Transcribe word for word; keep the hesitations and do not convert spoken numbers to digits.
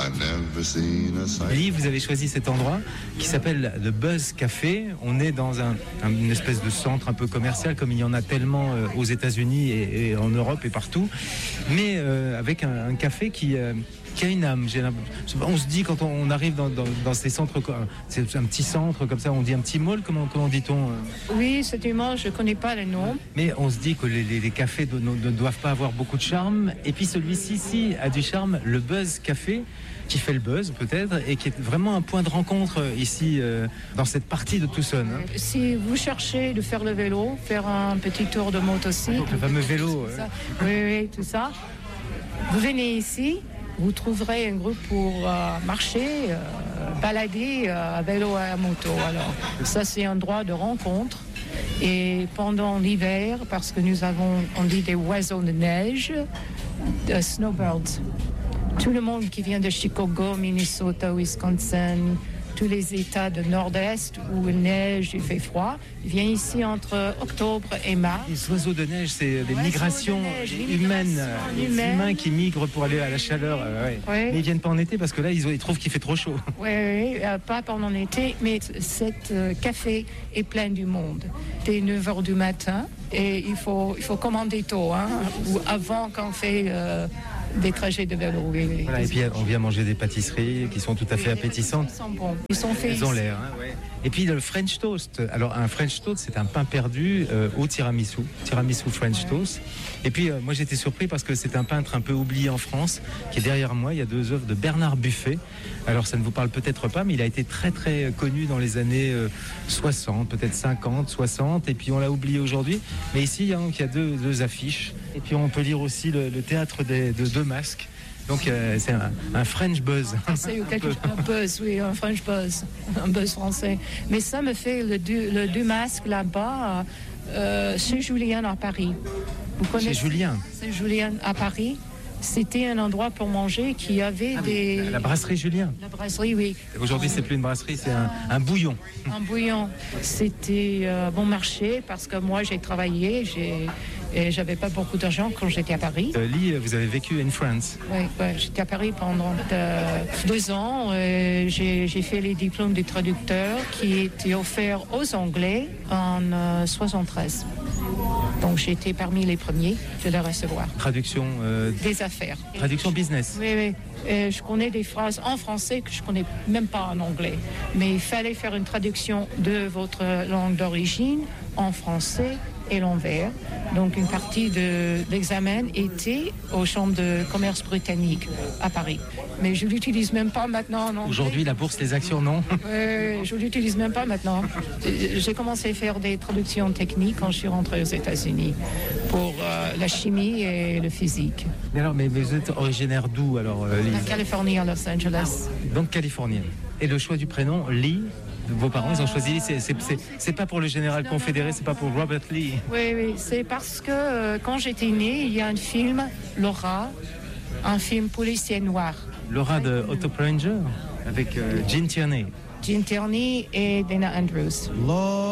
Lee, vous avez choisi cet endroit qui s'appelle The Buzz Café. On est dans un, un, une espèce de centre un peu commercial, comme il y en a tellement euh, aux États-Unis et, et en Europe et partout, mais euh, avec un, un café qui... Euh, qui a une âme. J'ai on se dit quand on arrive dans, dans, dans ces centres, c'est un petit centre comme ça, on dit un petit mall, comment, comment dit-on? Oui, c'est un mall, je ne connais pas les noms. Mais on se dit que les, les, les cafés ne, ne doivent pas avoir beaucoup de charme, et puis celui-ci si, a du charme, le Buzz Café, qui fait le buzz peut-être, et qui est vraiment un point de rencontre ici, euh, dans cette partie de Tucson. Hein. Si vous cherchez de faire le vélo, faire un petit tour de motocycle... Donc le fameux vélo. Euh... Oui, oui, tout ça. Vous venez ici, vous trouverez un groupe pour euh, marcher, euh, balader euh, à vélo à moto. Alors, ça, c'est un endroit de rencontre. Et pendant l'hiver, parce que nous avons, on dit des oiseaux de neige, des snowbirds. Tout le monde qui vient de Chicago, Minnesota, Wisconsin, tous les États du Nord-Est où il neige, il fait froid, vient ici entre octobre et mars. Les oiseaux de neige, c'est des oiseaux migrations de neige, humaines, les les humains qui migrent pour aller à la chaleur. Euh, ouais. Ouais. Mais ils viennent pas en été parce que là, ils, ont, ils trouvent qu'il fait trop chaud. Oui, oui euh, pas pendant l'été, mais cet euh, café est plein du monde. Dès neuf heures du matin, et il faut, il faut commander tôt, hein, ou avant qu'on fait... Euh, des trajets de vélo, oui, oui. Voilà, et puis on vient manger des pâtisseries qui sont tout à fait appétissantes. Ils sont bons. Ils sont faits. Ils ont l'air, hein, ouais. Et puis le French toast. Alors un French toast, c'est un pain perdu euh, au tiramisu, tiramisu French ouais. toast. Et puis euh, moi j'étais surpris parce que c'est un peintre un peu oublié en France qui est derrière moi. Il y a deux œuvres de Bernard Buffet. Alors ça ne vous parle peut-être pas, mais il a été très très connu dans les années euh, soixante, peut-être cinquante, soixante. Et puis on l'a oublié aujourd'hui. Mais ici, hein, il y a deux, deux affiches. Et puis on peut lire aussi le, le théâtre des, de deux masques. Donc euh, c'est un, un French buzz. C'est quelque, un buzz, oui, un French buzz, un buzz français. Mais ça me fait le deux, le deux masques là-bas, euh, chez Julien à Paris. Vous connaissez? Chez Julien. C'est Julien à Paris. C'était un endroit pour manger qui avait ah, des... La brasserie Julien. La brasserie, oui. Aujourd'hui, c'est plus une brasserie, c'est un, un bouillon. Un bouillon. C'était euh, bon marché parce que moi, j'ai travaillé, j'ai... Et j'avais pas beaucoup d'argent quand j'étais à Paris. Euh, Lee, vous avez vécu en France. Oui, ouais, j'étais à Paris pendant euh, deux ans. Euh, j'ai, j'ai fait les diplômes de traducteur qui étaient offerts aux Anglais en euh, soixante-treize. Donc j'ai été parmi les premiers de les recevoir. Traduction euh, des affaires. Traduction business. Oui, oui. Et je connais des phrases en français que je ne connais même pas en anglais. Mais il fallait faire une traduction de votre langue d'origine en français et l'envers. Donc une partie de l'examen était aux chambres de commerce britanniques à Paris. Mais je ne l'utilise même pas maintenant. Non. Aujourd'hui, la bourse des actions, non? Oui, je ne l'utilise même pas maintenant. J'ai commencé à faire des traductions techniques quand je suis rentrée aux États-Unis pour euh, la chimie et le physique. Mais alors, mais vous êtes originaire d'où alors, euh, Lee? La Californie, à Los Angeles. Donc californienne. Et le choix du prénom, Lee? Vos parents, ils ont choisi Lee. C'est, c'est, c'est, c'est pas pour le général confédéré, c'est pas pour Robert Lee. Oui, oui, c'est parce que euh, quand j'étais née, il y a un film, Laura, un film policier noir. Laura de Otto Preminger, avec euh, Gene Tierney. Gene Tierney et Dana Andrews.